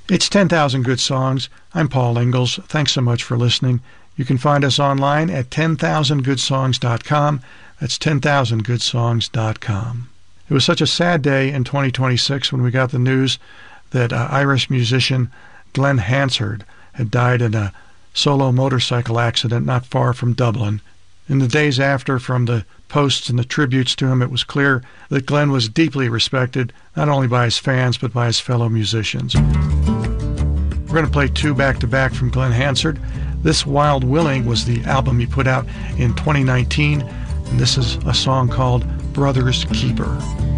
It's 10,000 Good Songs. I'm Paul Ingalls. Thanks so much for listening. You can find us online at 10,000goodsongs.com. That's 10,000goodsongs.com. It was such a sad day in 2026 when we got the news that Irish musician Glen Hansard had died in a solo motorcycle accident not far from Dublin. In the days after, from the posts and the tributes to him, it was clear that Glen was deeply respected, not only by his fans, but by his fellow musicians. We're going to play two back-to-back from Glen Hansard. This Wild Willing was the album he put out in 2019, and this is a song called Brother's Keeper.